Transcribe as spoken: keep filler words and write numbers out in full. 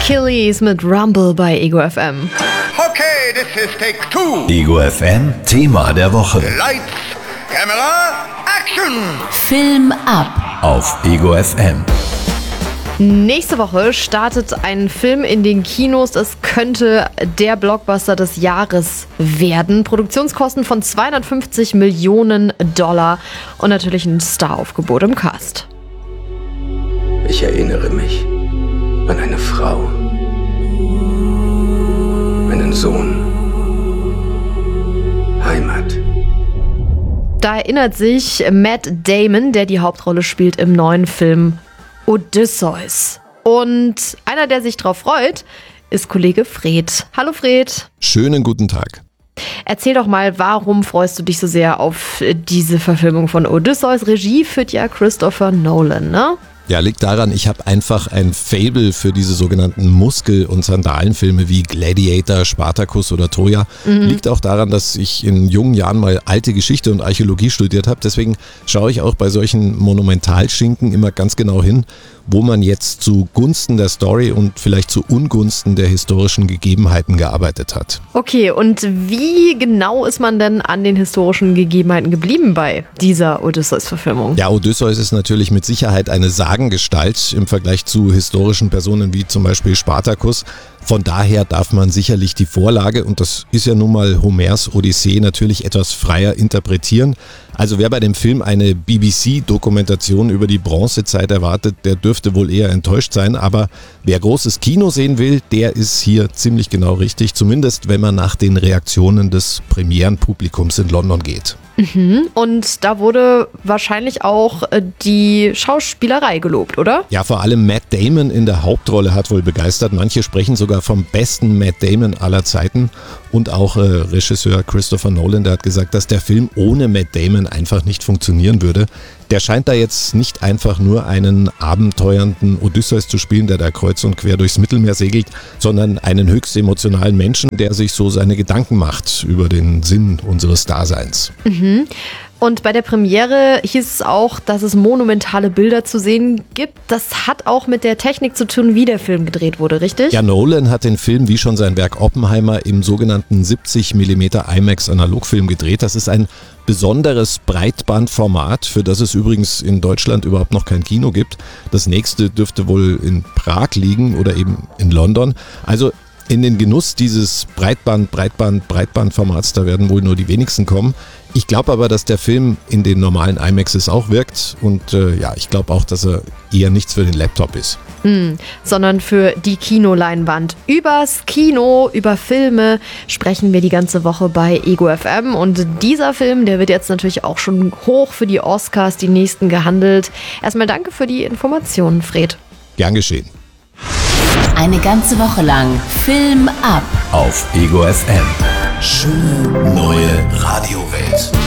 Achilles mit Rumble bei Ego F M. Okay, this is take two. Ego F M, Thema der Woche. Lights, Camera, Action. Film ab Auf Ego F M. Nächste Woche startet ein Film in den Kinos. Das könnte der Blockbuster des Jahres werden. Produktionskosten von zweihundertfünfzig Millionen Dollar und natürlich ein Staraufgebot im Cast. Ich erinnere mich an eine Frau, einen Sohn, Heimat. Da erinnert sich Matt Damon, der die Hauptrolle spielt im neuen Film Odysseus. Und einer, der sich drauf freut, ist Kollege Fred. Hallo Fred. Schönen guten Tag. Erzähl doch mal, warum freust du dich so sehr auf diese Verfilmung von Odysseus? Regie führt ja Christopher Nolan, ne? Ja, liegt daran, ich habe einfach ein Faible für diese sogenannten Muskel- und Sandalenfilme wie Gladiator, Spartacus oder Troja. Mhm. Liegt auch daran, dass ich in jungen Jahren mal alte Geschichte und Archäologie studiert habe. Deswegen schaue ich auch bei solchen Monumentalschinken immer ganz genau hin, wo man jetzt zugunsten der Story und vielleicht zu Ungunsten der historischen Gegebenheiten gearbeitet hat. Okay, und wie genau ist man denn an den historischen Gegebenheiten geblieben bei dieser Odysseus-Verfilmung? Ja, Odysseus ist natürlich mit Sicherheit eine Sagengestalt im Vergleich zu historischen Personen wie zum Beispiel Spartacus. Von daher darf man sicherlich die Vorlage, und das ist ja nun mal Homers Odyssee, natürlich etwas freier interpretieren. Also wer bei dem Film eine B B C-Dokumentation über die Bronzezeit erwartet, der dürfte wohl eher enttäuscht sein. Aber wer großes Kino sehen will, der ist hier ziemlich genau richtig. Zumindest wenn man nach den Reaktionen des Premierenpublikums in London geht. Mhm. Und da wurde wahrscheinlich auch die Schauspielerei gelobt, oder? Ja, vor allem Matt Damon in der Hauptrolle hat wohl begeistert. Manche sprechen sogar vom besten Matt Damon aller Zeiten. Und auch äh, Regisseur Christopher Nolan, der hat gesagt, dass der Film ohne Matt Damon einfach nicht funktionieren würde. Der scheint da jetzt nicht einfach nur einen abenteuernden Odysseus zu spielen, der da kreuz und quer durchs Mittelmeer segelt, sondern einen höchst emotionalen Menschen, der sich so seine Gedanken macht über den Sinn unseres Daseins. Mhm. Und bei der Premiere hieß es auch, dass es monumentale Bilder zu sehen gibt. Das hat auch mit der Technik zu tun, wie der Film gedreht wurde, richtig? Ja, Nolan hat den Film wie schon sein Werk Oppenheimer im sogenannten siebzig Millimeter IMAX Analogfilm gedreht. Das ist ein besonderes Breitbandformat, für das es übrigens in Deutschland überhaupt noch kein Kino gibt. Das nächste dürfte wohl in Prag liegen oder eben in London. Also in den Genuss dieses Breitband, Breitband, Breitbandformats, da werden wohl nur die wenigsten kommen. Ich glaube aber, dass der Film in den normalen IMAXes auch wirkt und äh, ja, ich glaube auch, dass er eher nichts für den Laptop ist. Mm, sondern für die Kinoleinwand. Übers Kino, über Filme sprechen wir die ganze Woche bei Ego F M und dieser Film, der wird jetzt natürlich auch schon hoch für die Oscars, die nächsten, gehandelt. Erstmal danke für die Informationen, Fred. Gern geschehen. Eine ganze Woche lang Film ab Auf Ego F M. Schöne neue Radiowelt.